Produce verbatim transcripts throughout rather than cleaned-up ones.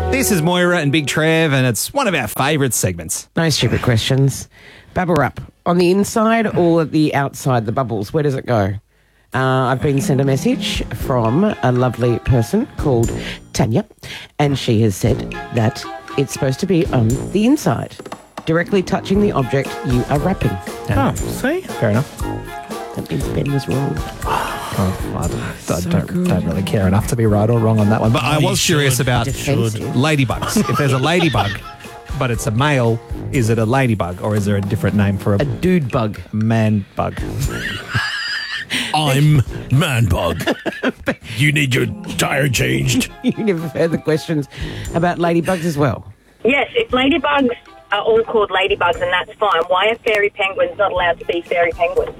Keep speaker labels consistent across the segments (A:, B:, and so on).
A: This is Moira and Big Trev, and it's one of our favourite segments.
B: No stupid questions. Bubble up. On the inside or the outside, the bubbles? Where does it go? Uh, I've been sent a message from a lovely person called Tanya, and she has said that it's supposed to be on the inside, directly touching the object you are wrapping.
C: Oh, see?
A: Fair enough.
B: That means Ben was wrong.
A: Oh, I don't, I don't, don't really care enough to be right or wrong on that one. But I
C: Oh, you
A: was curious
C: should.
A: about
B: Defensive.
A: ladybugs. If there's a ladybug, but it's a male, is it a ladybug or is there a different name for a,
B: A dude bug.
A: man bug?
C: I'm Manbug. You need your tire changed.
B: You never heard the questions about ladybugs as well?
D: Yes, if ladybugs are all called ladybugs, and that's fine, why are fairy penguins not allowed to be fairy penguins?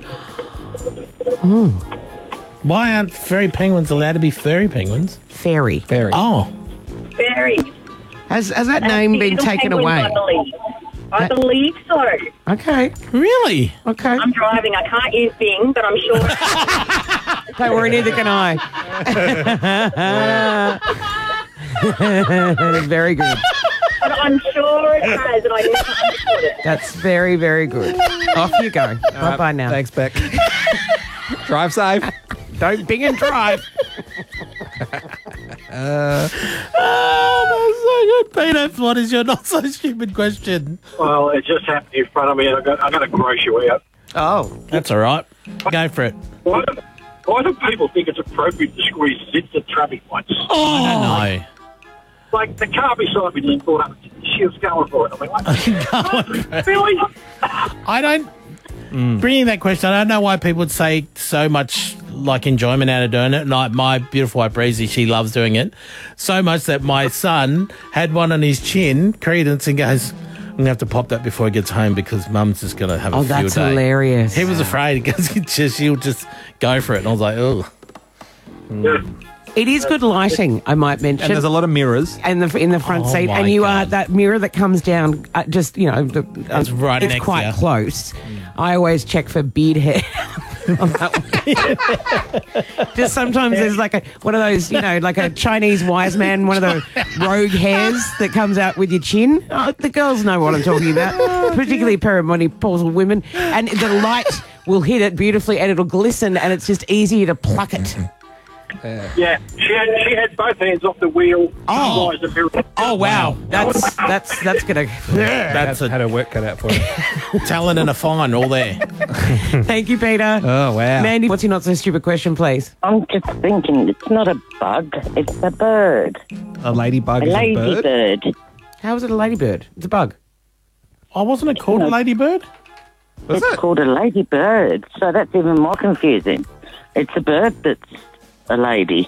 C: Why aren't fairy penguins allowed to be fairy penguins?
B: Fairy.
A: Fairy.
C: Oh,
D: Fairies.
B: Has, has that
D: And
B: name been
D: little
B: taken
D: penguins,
B: away?
D: I believe. I
B: That-
D: believe so.
B: Okay,
C: really?
B: okay.
D: I'm driving. I can't use Bing, but I'm sure.
B: Don't worry, neither can I. Very good.
D: but I'm sure it has, and I never understood it.
B: That's very, very good. Off you go. Bye-bye now.
A: Thanks, Beck. Drive safe.
B: Don't bing and drive.
C: Oh, that's so good. Peter, what is your not so stupid question?
E: Well, it just happened in front of me, and I got, I got to gross you out.
B: Oh.
C: That's all right. Go for it.
E: Why do, why do people think it's appropriate to squeeze zips at traffic lights?
C: Oh, I don't know.
E: Like, the car beside me just pulled up. She was going for it. I'm like, what? Really?
C: I don't. Bringing that question, I don't know why people would say so much like enjoyment out of doing it. Like my beautiful wife Breezy, she loves doing it so much that my son had one on his chin, Credence, and goes, "I'm gonna have to pop that before he gets home because Mum's just gonna have a
B: Oh,
C: field
B: that's
C: day."
B: hilarious.
C: He was afraid because just, she'll just go for it, and I was like, "Oh,
E: Yeah.
B: It is good lighting, I might mention.
A: And there's a lot of mirrors.
B: in the in the front
C: Oh
B: seat,
C: my
B: and you
C: God.
B: are that mirror that comes down. Uh, just you know, the,
C: That's right
B: It's
C: next to
B: quite
C: you.
B: close. I always check for beard hair. On that one. Just sometimes there's like a one of those, you know, like a Chinese wise man, one of the rogue hairs that comes out with your chin. Oh, the girls know what I'm talking about, particularly perimenopausal women, and the light will hit it beautifully, and it'll glisten, and it's just easier to pluck it.
E: Yeah, she had she had both hands off the wheel.
B: Oh.
E: Otherwise the mirror-
B: Oh wow, that's that's that's gonna.
C: that's
A: Had
C: a
A: a work cut out for you.
C: talent and a fine all there."
B: Thank you, Peter.
A: Oh, wow.
B: Mandy, what's your not so stupid question, please?
F: I'm just thinking, it's not a bug, it's a bird.
A: A ladybug
F: A
A: is a bird.
F: ladybird.
B: How is it a ladybird? It's a bug.
C: Oh, wasn't it called a ladybird?
A: Was
F: It's
A: it?
F: called a ladybird, so that's even more confusing. It's a bird that's a lady.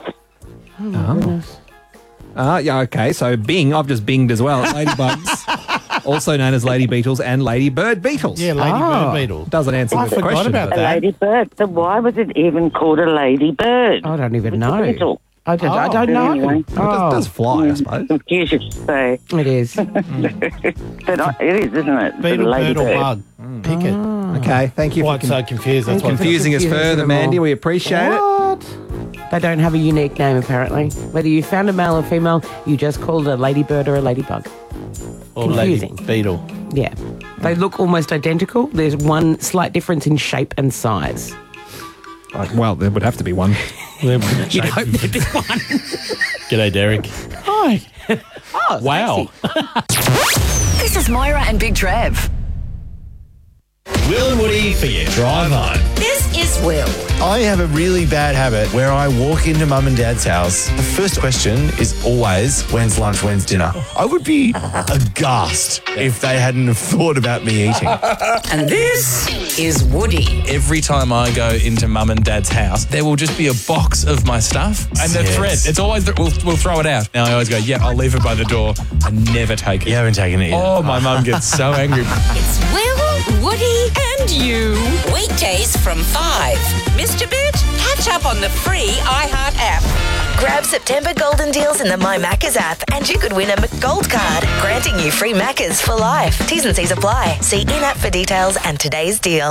A: Ah, yeah, okay. So Bing, I've just binged as well. Ladybugs, also known as lady beetles and ladybird beetles.
C: Yeah, ladybird
B: Oh.
C: beetle.
A: Doesn't answer
C: I
A: the
C: forgot
A: question.
C: about
A: but-
F: A
C: that.
F: ladybird. So why was it even called a ladybird?
B: I don't even
F: It's a
B: know.
F: beetle.
B: I don't, I
C: Oh.
B: don't know.
F: Anyway.
A: It does, does fly, I suppose.
F: Confusing to say.
B: It is.
F: But I- it is, isn't it? It's a
C: Beetle, bird, or
F: ladybird.
C: bug. Pick it.
A: Okay, thank you
C: Why
A: for
C: it's so confused? That's why.
A: confusing us
B: confusing
A: further,
B: them
A: Mandy.
B: all.
A: We appreciate it.
B: What? They don't have a unique name, apparently. Whether you found a male or female, you just called it a ladybird or a ladybug.
C: Or lady
B: confusing.
C: beetle.
B: Yeah. They look almost identical. There's one slight difference in shape and size.
A: Like, well, there would have to be one.
B: You'd hope there'd be one.
C: G'day, Derek. Hi.
B: Oh,
C: Wow.
G: This is Moira and Big Trev.
H: Will and Woody for your drive home.
G: This is Will.
I: I have a really bad habit where I walk into mum and dad's house. The first question is always, when's lunch, when's dinner? I would be aghast if they hadn't have thought about me eating.
G: And this is Woody.
J: Every time I go into mum and dad's house, there will just be a box of my stuff. And the
I: Yes.
J: thread, it's always, the, we'll, we'll throw it out. Now I always go, yeah, I'll leave it by the door. I never take it.
I: You haven't taken it yet.
J: Oh, my mum gets so angry.
G: It's Will, Woody, and you. Weekdays from five. Missed a bit? Catch up on the free iHeart app. Grab September golden deals in the My Maccas app and you could win a McGold card, granting you free Maccas for life. T's and C's apply. See in-app for details and today's deal.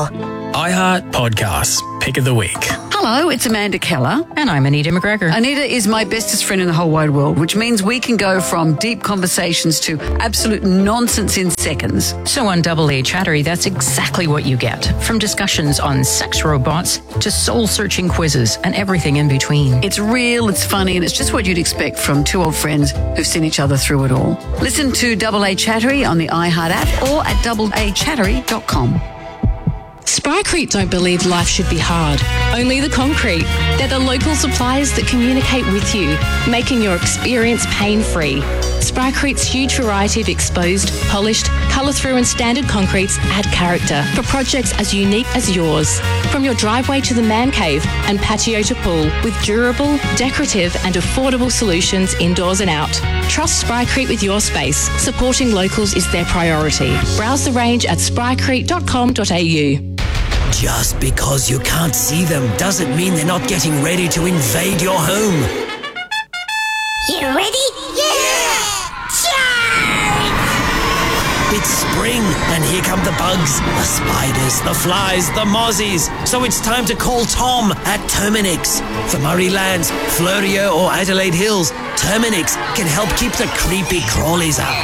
H: iHeart Podcasts, Pick of the Week.
K: Hello, it's Amanda Keller.
L: And I'm Anita McGregor.
K: Anita is my bestest friend in the whole wide world, which means we can go from deep conversations to absolute nonsense in seconds.
L: So on Double A Chattery, that's exactly what you get. From discussions on sex robots to soul-searching quizzes and everything in between.
K: It's real, it's funny, and it's just what you'd expect from two old friends who've seen each other through it all. Listen to Double A Chattery on the iHeart app or at double a chattery dot com.
M: Sprycrete don't believe life should be hard, only the concrete. They're the local suppliers that communicate with you, making your experience pain-free. Sprycrete's huge variety of exposed, polished, colour-through and standard concretes add character for projects as unique as yours. From your driveway to the man cave and patio to pool, with durable, decorative and affordable solutions indoors and out. Trust Sprycrete with your space. Supporting locals is their priority. Browse the range at sprycrete dot com dot a u.
N: Just because you can't see them doesn't mean they're not getting ready to invade your home.
O: You ready? Yeah! Charge!
N: It's spring, and here come the bugs, the spiders, the flies, the mozzies. So it's time to call Tom at Terminix. For Murraylands, Fleurieu or Adelaide Hills, Terminix can help keep the creepy crawlies out.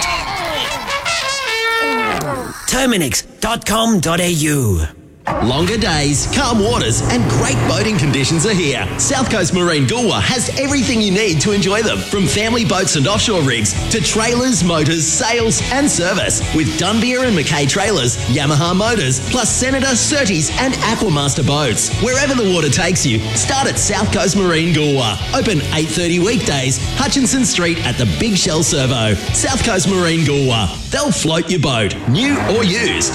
N: terminix dot com dot a u.
P: Longer days, calm waters and great boating conditions are here. South Coast Marine Goolwa has everything you need to enjoy them, from family boats and offshore rigs to trailers, motors, sails and service. With Dunbeer and Mackay trailers, Yamaha motors, plus Senator, Surtees and Aquamaster boats. Wherever the water takes you, start at South Coast Marine Goolwa. Open eight thirty weekdays, Hutchinson Street at the Big Shell Servo. South Coast Marine Goolwa. They'll float your boat, new or used.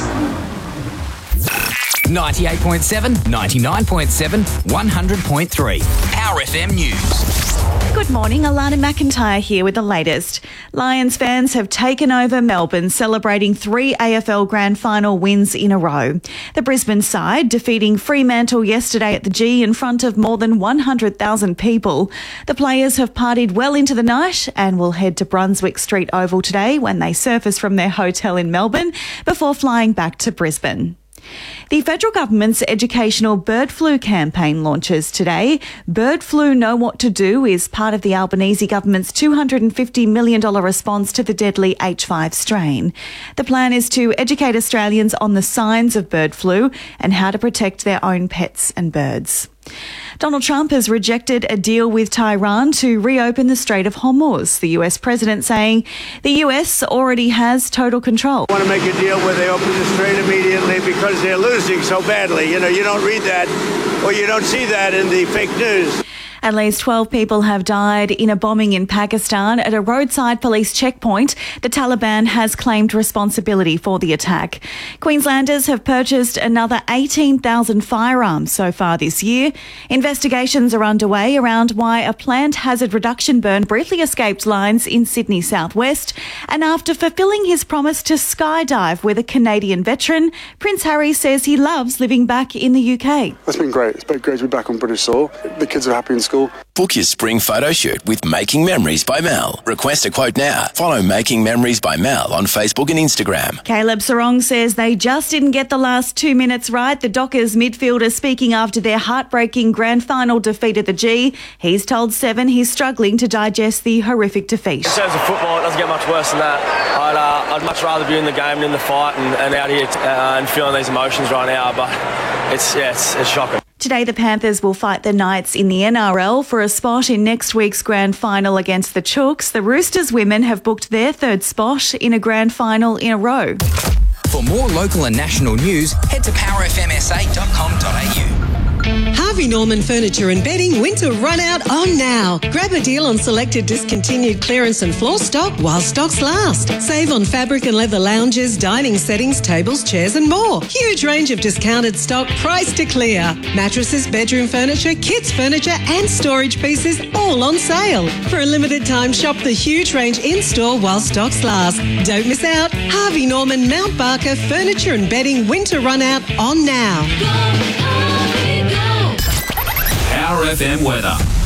Q: ninety-eight point seven, ninety-nine point seven, one hundred point three. Power F M News.
R: Good morning, Alana McIntyre here with the latest. Lions fans have taken over Melbourne, celebrating three A F L Grand Final wins in a row. The Brisbane side defeating Fremantle yesterday at the G in front of more than one hundred thousand people. The players have partied well into the night and will head to Brunswick Street Oval today when they surface from their hotel in Melbourne before flying back to Brisbane. The federal government's educational bird flu campaign launches today. Bird Flu Know What to Do is part of the Albanese government's two hundred fifty million dollars response to the deadly H five strain. The plan is to educate Australians on the signs of bird flu and how to protect their own pets and birds. Donald Trump has rejected a deal with Tehran to reopen the Strait of Hormuz, the U S president saying the U S already has total control.
S: I want to make a deal where they open the strait immediately because they're losing so badly. You know, you don't read that or you don't see that in the fake news.
R: At least twelve people have died in a bombing in Pakistan at a roadside police checkpoint. The Taliban has claimed responsibility for the attack. Queenslanders have purchased another eighteen thousand firearms so far this year. Investigations are underway around why a planned hazard reduction burn briefly escaped lines in Sydney southwest. And after fulfilling his promise to skydive with a Canadian veteran, Prince Harry says he loves living back in the U K.
T: It's been great. It's been great to be back on British soil. The kids are happy in school.
U: Book your spring photo shoot with Making Memories by Mel. Request a quote now. Follow Making Memories by Mel on Facebook and Instagram.
R: Caleb Sarong says they just didn't get the last two minutes right. The Dockers midfielder speaking after their heartbreaking grand final defeat at the G. He's told Seven he's struggling to digest the horrific defeat.
V: In terms of football, it doesn't get much worse than that. I'd, uh, I'd much rather be in the game and in the fight and, and out here uh, and feeling these emotions right now, but it's, yeah, it's, it's shocking.
R: Today, the Panthers will fight the Knights in the N R L for a spot in next week's grand final against the Chooks. The Roosters women have booked their third spot in a grand final in a row.
Q: For more local and national news, head to power f m s a dot com dot a u.
W: Harvey Norman Furniture and Bedding winter run out on now. Grab a deal on selected discontinued clearance and floor stock while stocks last. Save on fabric and leather lounges, dining settings, tables, chairs and more. Huge range of discounted stock priced to clear. Mattresses, bedroom furniture, kids furniture and storage pieces all on sale. For a limited time, shop the huge range in-store while stocks last. Don't miss out. Harvey Norman Mount Barker Furniture and Bedding winter run out on now.
Q: Power F M weather.
X: Partly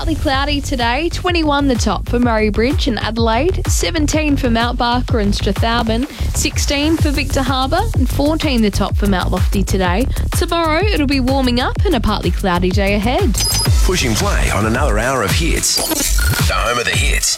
D: partly cloudy today. twenty-one the top for Murray Bridge and Adelaide. seventeen for Mount Barker and Strathalbyn. sixteen for Victor Harbour and fourteen the top for Mount Lofty today. Tomorrow it'll be warming up and a partly cloudy day ahead.
U: Pushing play on another hour of hits. The home of the hits.